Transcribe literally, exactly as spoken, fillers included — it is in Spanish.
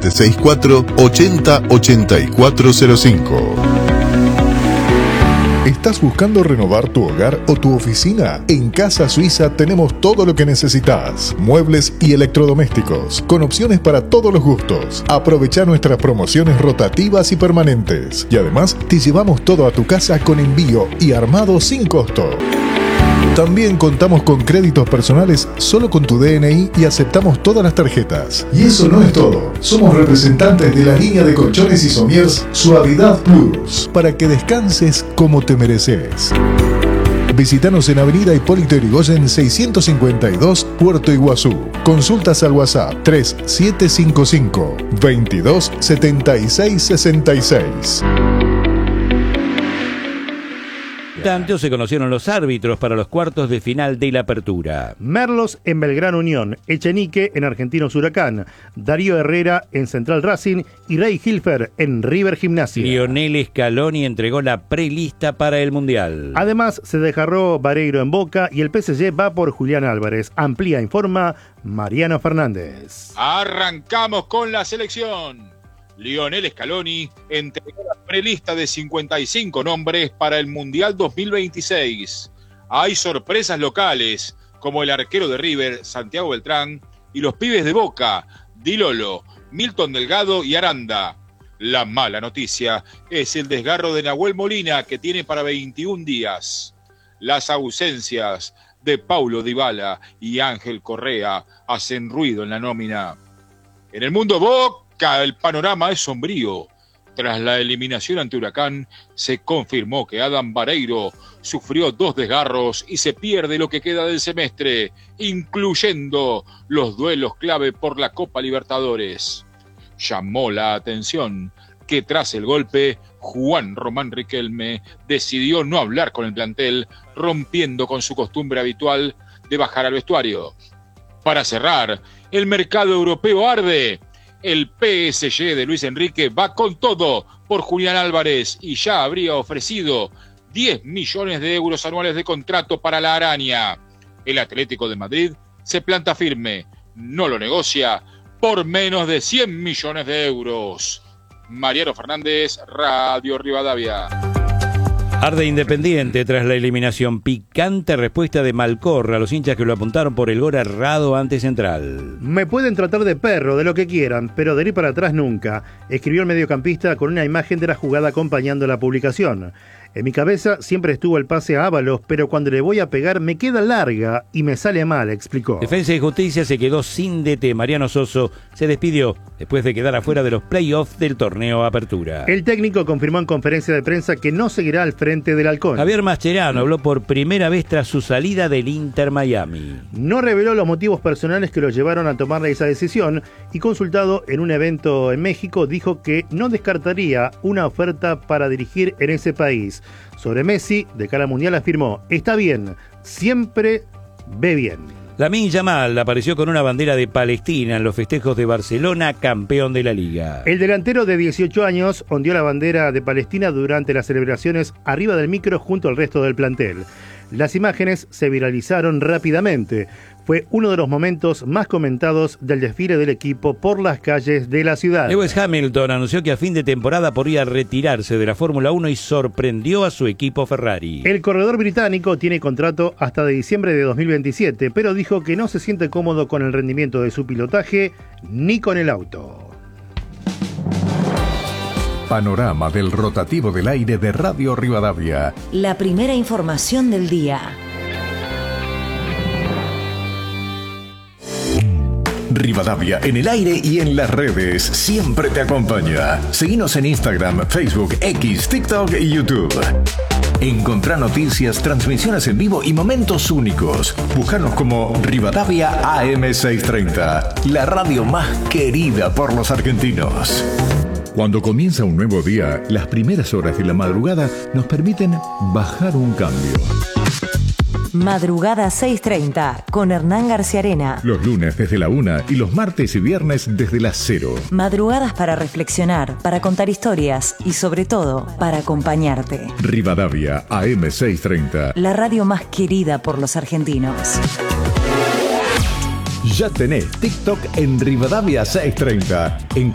sesenta y cuatro ochenta ochenta y cuatro cero cinco. ¿Estás buscando renovar tu hogar o tu oficina? En Casa Suiza tenemos todo lo que necesitas. Muebles y electrodomésticos, con opciones para todos los gustos. Aprovecha nuestras promociones rotativas y permanentes. Y además, te llevamos todo a tu casa con envío y armado sin costo. También contamos con créditos personales solo con tu D N I y aceptamos todas las tarjetas. Y eso no es todo. Somos representantes de la línea de colchones y somiers Suavidad Plus, para que descanses como te mereces. Visítanos en Avenida Hipólito Yrigoyen seiscientos cincuenta y dos, Puerto Iguazú. Consultas al WhatsApp tres siete cinco cinco, veintidós setenta y seis sesenta y seis. Tanto se conocieron los árbitros para los cuartos de final de la Apertura. Merlos en Belgrano Unión, Echenique en Argentinos Huracán, Darío Herrera en Central Racing y Ray Hilfer en River Gimnasia. Lionel Scaloni entregó la prelista para el Mundial. Además, se desgarró Vareiro en Boca y el P S G va por Julián Álvarez. Amplía, informa Mariano Fernández. Arrancamos con la selección. Lionel Scaloni entregó la prelista de cincuenta y cinco nombres para el Mundial dos mil veintiséis. Hay sorpresas locales, como el arquero de River, Santiago Beltrán, y los pibes de Boca, Di Lolo, Milton Delgado y Aranda. La mala noticia es el desgarro de Nahuel Molina, que tiene para veintiún días. Las ausencias de Paulo Dybala y Ángel Correa hacen ruido en la nómina. En el mundo Boca, el panorama es sombrío. Tras la eliminación ante Huracán, se confirmó que Adam Vareiro sufrió dos desgarros y se pierde lo que queda del semestre, incluyendo los duelos clave por la Copa Libertadores. Llamó la atención que tras el golpe, Juan Román Riquelme decidió no hablar con el plantel, rompiendo con su costumbre habitual de bajar al vestuario. Para cerrar, el mercado europeo arde. El P S G de Luis Enrique va con todo por Julián Álvarez y ya habría ofrecido diez millones de euros anuales de contrato para la araña. El Atlético de Madrid se planta firme, no lo negocia por menos de cien millones de euros. Mariano Fernández, Radio Rivadavia. Arde Independiente tras la eliminación. Picante respuesta de Malcorra a los hinchas que lo apuntaron por el gol errado ante Central. Me pueden tratar de perro, de lo que quieran, pero de ir para atrás nunca, escribió el mediocampista con una imagen de la jugada acompañando la publicación. En mi cabeza siempre estuvo el pase a Ábalos, pero cuando le voy a pegar me queda larga y me sale mal, explicó. Defensa y Justicia se quedó sin D T. Mariano Soso se despidió después de quedar afuera de los playoffs del torneo Apertura. El técnico confirmó en conferencia de prensa que no seguirá al frente del Halcón. Javier Mascherano habló por primera vez tras su salida del Inter Miami. No reveló los motivos personales que lo llevaron a tomar esa decisión y, consultado en un evento en México, dijo que no descartaría una oferta para dirigir en ese país. Sobre Messi, de cara al Mundial, afirmó: está bien, siempre ve bien. Lamine Yamal apareció con una bandera de Palestina en los festejos de Barcelona, campeón de la Liga. El delantero de dieciocho años ondeó la bandera de Palestina durante las celebraciones arriba del micro junto al resto del plantel. Las imágenes se viralizaron rápidamente. Fue uno de los momentos más comentados del desfile del equipo por las calles de la ciudad. Lewis Hamilton anunció que a fin de temporada podría retirarse de la Fórmula uno y sorprendió a su equipo Ferrari. El corredor británico tiene contrato hasta de diciembre de dos mil veintisiete, pero dijo que no se siente cómodo con el rendimiento de su pilotaje ni con el auto. Panorama del rotativo del aire de Radio Rivadavia. La primera información del día. Rivadavia en el aire y en las redes siempre te acompaña. Seguinos en Instagram, Facebook, X, TikTok y YouTube. Encontrá noticias, transmisiones en vivo y momentos únicos. Búscanos como Rivadavia A M seiscientos treinta, la radio más querida por los argentinos. Cuando comienza un nuevo día, las primeras horas de la madrugada nos permiten bajar un cambio. Madrugada seiscientos treinta con Hernán García Arena. Los lunes desde la una y los martes y viernes desde las cero. Madrugadas para reflexionar, para contar historias y sobre todo para acompañarte. Rivadavia A M seiscientos treinta. La radio más querida por los argentinos. Ya tenés TikTok en Rivadavia seiscientos treinta. En